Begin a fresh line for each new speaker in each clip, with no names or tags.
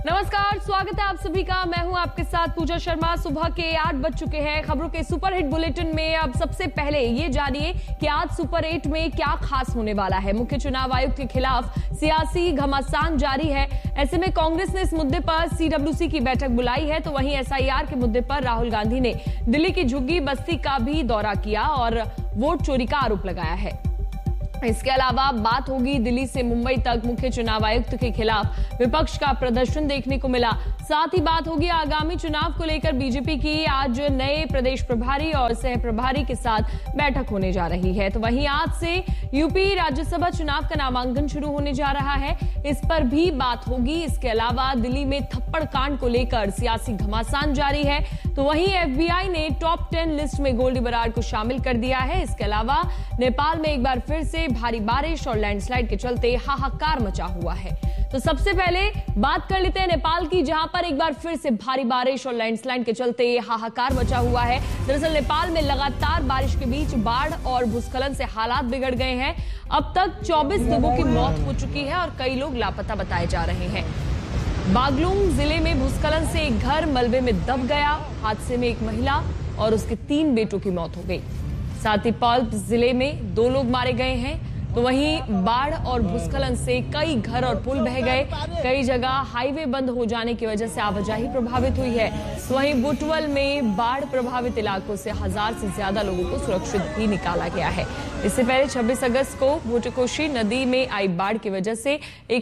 नमस्कार, स्वागत है आप सभी का। मैं हूं आपके साथ पूजा शर्मा। सुबह के 8 बज चुके हैं। खबरों के सुपरहिट बुलेटिन में अब सबसे पहले ये जानिए कि आज सुपर 8 में क्या खास होने वाला है। मुख्य चुनाव आयुक्त के खिलाफ सियासी घमासान जारी है। ऐसे में कांग्रेस ने इस मुद्दे पर सीडब्ल्यूसी की बैठक बुलाई है, तो वहीं एसआईआर के मुद्दे पर राहुल गांधी ने दिल्ली की झुग्गी बस्ती का भी दौरा किया और वोट चोरी का आरोप लगाया है। इसके अलावा बात होगी दिल्ली से मुंबई तक मुख्य चुनाव आयुक्त के खिलाफ विपक्ष का प्रदर्शन देखने को मिला। साथ ही बात होगी आगामी चुनाव को लेकर बीजेपी की आज नए प्रदेश प्रभारी और सह प्रभारी के साथ बैठक होने जा रही है। तो वहीं आज से यूपी राज्यसभा चुनाव का नामांकन शुरू होने जा रहा है, इस पर भी बात होगी। इसके अलावा दिल्ली में थप्पड़ कांड को लेकर सियासी घमासान जारी है, तो वहीं एफबीआई ने टॉप 10 लिस्ट में गोल्डी बराड़ को शामिल कर दिया है। इसके अलावा नेपाल में एक बार फिर से भारी बारिश और लैंडस्लाइड के चलते हाहाकार मचा हुआ है। तो सबसे पहले बात कर लेते हैं नेपाल की, जहां पर एक बार फिर से भारी बारिश और लैंडस्लाइड के चलते हाहाकार मचा हुआ है। दरअसल नेपाल में लगातार बारिश के बीच बाढ़ और भूस्खलन से हालात बिगड़ गए हैं। अब तक 24 लोगों की मौत हो चुकी है और कई लोग लापता बताए जा रहे हैं। बागलुंग जिले में भूस्खलन से एक घर मलबे में दब गया। हादसे में एक महिला और उसके 3 बेटों की मौत हो गई। साथ ही पल्प जिले में 2 लोग मारे गए हैं। तो वहीं बाढ़ और भूस्खलन से कई घर और पुल बह गए। कई जगह हाईवे बंद हो जाने की वजह से आवाजाही प्रभावित हुई है। तो वहीं बुटवल में बाढ़ प्रभावित इलाकों से 1000 से ज्यादा लोगों को सुरक्षित भी निकाला गया है। इससे पहले 26 अगस्त को भोटकोशी नदी में आई बाढ़ की वजह से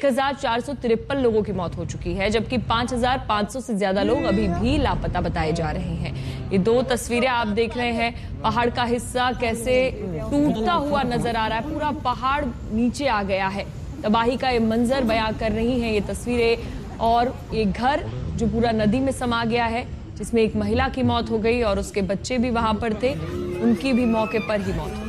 1453 लोगों की मौत हो चुकी है, जबकि 5500 से ज्यादा लोग अभी भी लापता बताए जा रहे हैं। ये 2 तस्वीरें आप देख रहे हैं। पहाड़ का हिस्सा कैसे टूटता हुआ नजर आ रहा है। पूरा पहाड़ नीचे आ गया है। तबाही का ये मंजर बयां कर रही हैं ये तस्वीरें। और एक घर जो पूरा नदी में समा गया है, जिसमें एक महिला की मौत हो गई और उसके बच्चे भी वहां पर थे, उनकी भी मौके पर ही मौत हो गई।